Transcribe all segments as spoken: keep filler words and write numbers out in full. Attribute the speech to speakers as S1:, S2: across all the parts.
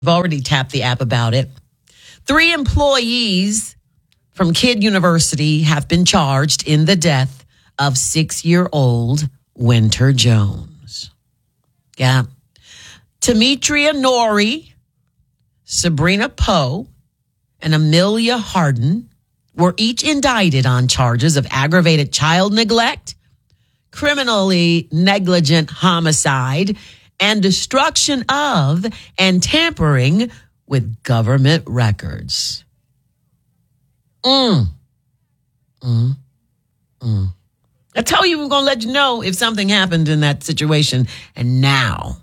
S1: I've already tapped the app about it. Three employees from Kidd University have been charged in the death of six-year-old Winter Jones. Yeah. Demetria Nori, Sabrina Poe, and Amelia Harden were each indicted on charges of aggravated child neglect, criminally negligent homicide, and destruction of and tampering with government records. Mm. Mm. Mm. I told you we we're going to let you know if something happened in that situation. And now,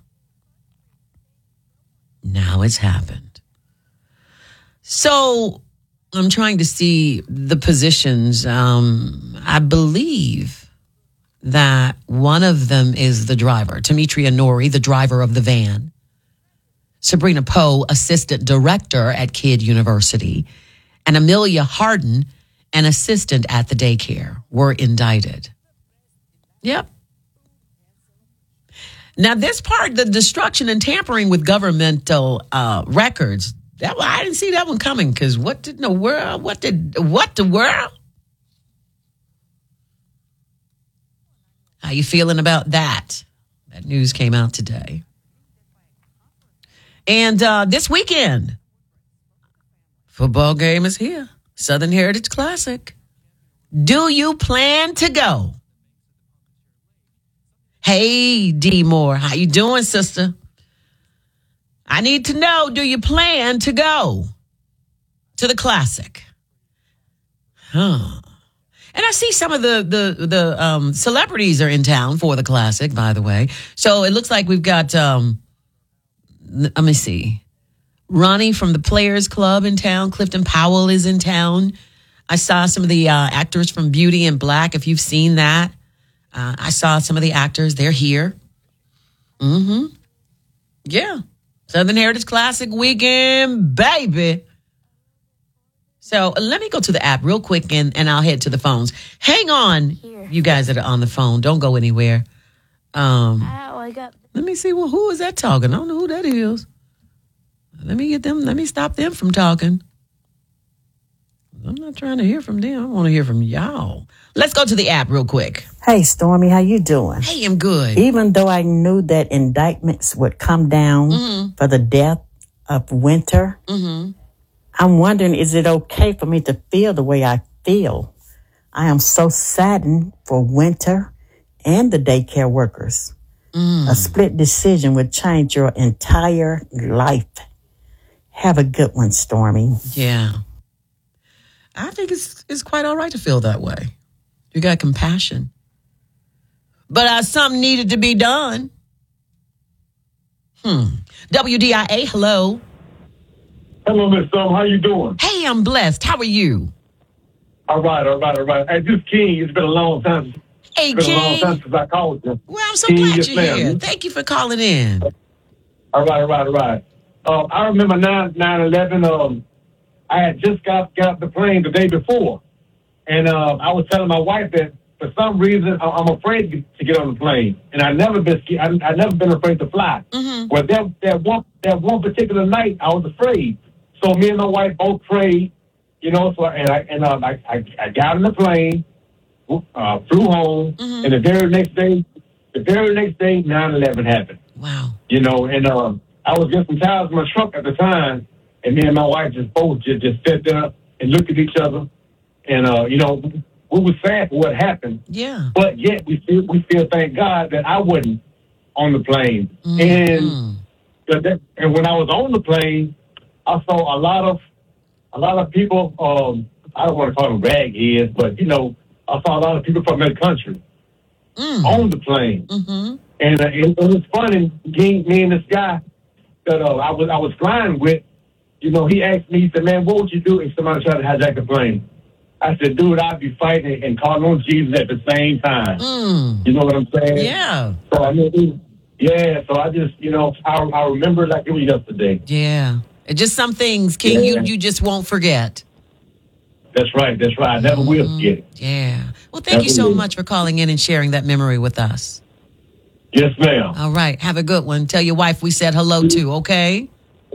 S1: now it's happened. So I'm trying to see the positions. Um, I believe that one of them is the driver, Demetria Nori, the driver of the van. Sabrina Poe, assistant director at Kidd University, and Amelia Harden, an assistant at the daycare, were indicted. Yep. Now, this part, the destruction and tampering with governmental uh, records, that I didn't see that one coming, because what did the world, what did, what the world? How you feeling about that? That news came out today. And uh, this weekend, football game is here. Southern Heritage Classic. Do you plan to go? Hey, D. Moore, how you doing, sister? I need to know, do you plan to go to the Classic? Huh. And I see some of the the the um, celebrities are in town for the Classic, by the way. So it looks like we've got, um, let me see, Ronnie from the Players Club in town. Clifton Powell is in town. I saw some of the uh, actors from Beauty and Black, if you've seen that. Uh, I saw some of the actors. They're here. Mm-hmm. Yeah. Southern Heritage Classic weekend, baby. So let me go to the app real quick, and, and I'll head to the phones. Hang on, here. You guys that are on the phone. Don't go anywhere. Um,
S2: Ow, I got...
S1: Let me see. Well, who is that talking? I don't know who that is. Let me get them. Let me stop them from talking. I'm not trying to hear from them. I want to hear from y'all. Let's go to the app real quick.
S3: Hey, Stormy, how you doing?
S1: Hey, I'm good.
S3: Even though I knew that indictments would come down mm-hmm. for the death of Winter, mm-hmm. I'm wondering, is it okay for me to feel the way I feel? I am so saddened for Winter and the daycare workers. Mm. A split decision would change your entire life. Have a good one, Stormy.
S1: Yeah. I think it's it's quite all right to feel that way. You got compassion. But uh, something needed to be done. Hmm. W D I A, hello.
S4: Hello, Miss Sum. How you doing?
S1: Hey, I'm blessed. How are you?
S4: All right, all right, all right. Hey, this King, it's been a long time.
S1: Hey,
S4: it's been
S1: King.
S4: a long time since I called you.
S1: Well, I'm so
S4: King,
S1: glad
S4: yes,
S1: you're
S4: ma'am.
S1: here. Thank you for calling in.
S4: All right, all right, all right. Uh, I remember nine eleven. Um, I had just got, got off the plane the day before. And uh, I was telling my wife that for some reason I- I'm afraid to get on the plane. And I never been I, I never been afraid to fly. Mm-hmm. Well, that, that, one, that one particular night, I was afraid. So me and my wife both prayed, you know, so, and I and uh, I, I, I got on the plane, uh, flew home, mm-hmm. and the very next day, the very next day, nine eleven happened.
S1: Wow.
S4: You know, and um, I was getting some tires in my truck at the time, and me and my wife just both just, just sat there and looked at each other. And, uh, you know, we were sad for what happened.
S1: Yeah.
S4: But yet we still, we still thank God that I wasn't on the plane. Mm-hmm. And, and when I was on the plane, I saw a lot of a lot of people, um, I don't want to call them ragheads, but, you know, I saw a lot of people from that country mm. on the plane. Mm-hmm. And uh, it, it was funny, me, me and this guy that uh, I was I was flying with, you know, he asked me, he said, man, what would you do if somebody tried to hijack the plane? I said, dude, I'd be fighting and calling on Jesus at the same time. Mm. You know what I'm saying?
S1: Yeah.
S4: So, I mean, yeah, so I just, you know, I, I remember like it was yesterday.
S1: Yeah. Just some things, King, yeah. you, you just won't forget.
S4: That's right. That's right. I never mm-hmm. will forget it.
S1: Yeah. Well, thank never you so will. much for calling in and sharing that memory with us.
S4: Yes, ma'am.
S1: All right. Have a good one. Tell your wife we said hello too, okay?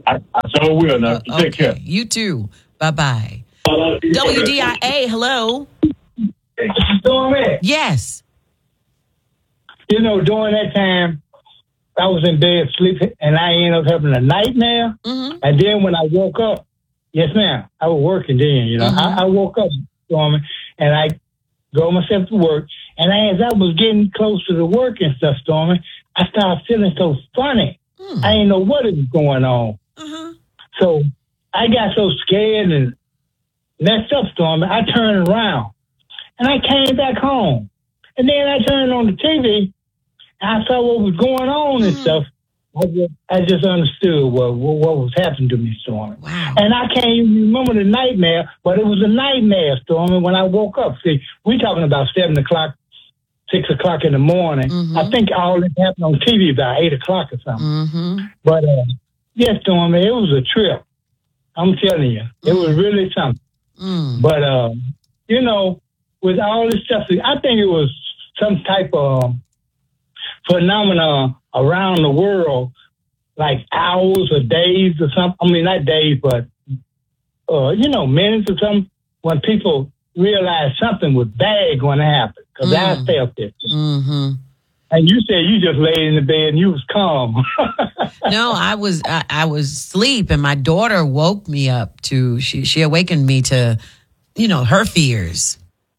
S4: I, I sure will. Now,
S1: Uh,
S4: take
S1: okay.
S4: care.
S1: You too. Bye bye. W D I A. Hello.
S2: Doing
S1: Yes.
S2: You know, during that time, I was in bed sleeping, and I ended up having a nightmare.
S1: Mm-hmm.
S2: And then when I woke up, yes, ma'am, I was working then. You know,
S1: Mm-hmm.
S2: I, I woke up, Stormy, and I go myself to work. And as I was getting close to the work and stuff, Stormy, I started feeling so funny.
S1: Mm.
S2: I didn't know what was going on.
S1: Uh-huh.
S2: So I got so scared and messed up, Stormy. I turned around, and I came back home. And then I turned on the T V, and I saw what was going on and
S1: Mm.
S2: stuff. I just, I just understood what, what what was happening to me, Stormy.
S1: Wow.
S2: And I can't even remember the nightmare, but it was a nightmare, Stormy, when I woke up. See, we talking about seven o'clock, six o'clock in the morning.
S1: Mhm.
S2: I think all this happened on T V about eight o'clock or something.
S1: Mm-hmm.
S2: But, uh, yes, Stormy, it was a trip. I'm telling you. It was really something.
S1: Mm.
S2: But, um, you know, with all this stuff, I think it was some type of phenomena around the world, like hours or days or something. I mean, not days, but, uh, you know, minutes or something, when people realized something was bad going to happen. Because I
S1: Mm.
S2: felt it.
S1: Mm-hmm.
S2: And you said you just laid in the bed and you was calm.
S1: No, I was I, I was asleep, and my daughter woke me up to she she awakened me to, you know, her fears.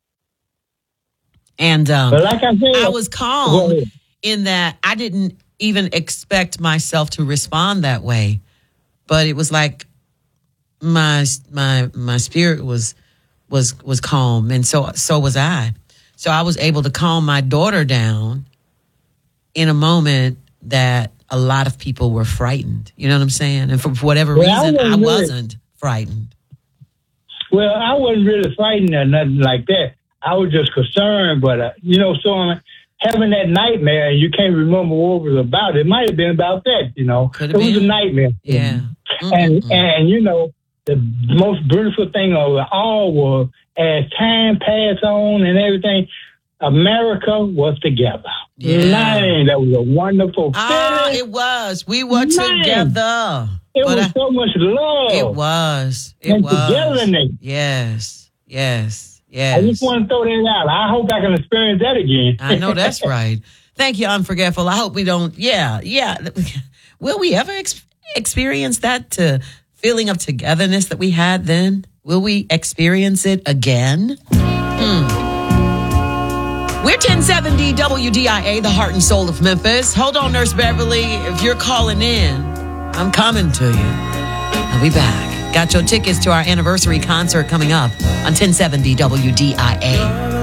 S1: And um,
S2: But like I said,
S1: I was
S2: Go
S1: calm
S2: ahead.
S1: in that I didn't even expect myself to respond that way, but it was like my my my spirit was was was calm, and so so was I. So I was able to calm my daughter down in a moment that a lot of people were frightened. You know what I'm saying? And for, for whatever
S2: Well, I
S1: reason, I
S2: wasn't really-
S1: wasn't frightened.
S2: Well, I wasn't really frightened or nothing like that. I was just concerned, but, uh, you know, so I'm having that nightmare and you can't remember what it was about. It might have been about that, you know.
S1: Could
S2: It
S1: have
S2: was
S1: been.
S2: a nightmare.
S1: Yeah.
S2: And,
S1: Mm-mm-mm.
S2: and, you know, the most beautiful thing of it all was as time passed on and everything, America was together.
S1: Yeah.
S2: Man, that was a wonderful
S1: Ah,
S2: feeling.
S1: it was. We were
S2: Man.
S1: together.
S2: It
S1: But
S2: was
S1: I-
S2: so much love.
S1: It was. It
S2: And
S1: was.
S2: togetherness.
S1: Yes. Yes.
S2: I
S1: Yes.
S2: just want to throw that out. I hope I can experience that again.
S1: I know that's right. Thank you, Unforgetful. I hope we don't. Yeah. Yeah. Will we ever ex- experience that to feeling of togetherness that we had then? Will we experience it again? Hmm. We're ten seventy W D I A, the heart and soul of Memphis. Hold on, Nurse Beverly. If you're calling in, I'm coming to you. I'll be back. Got your tickets to our anniversary concert coming up on ten seventy W D I A.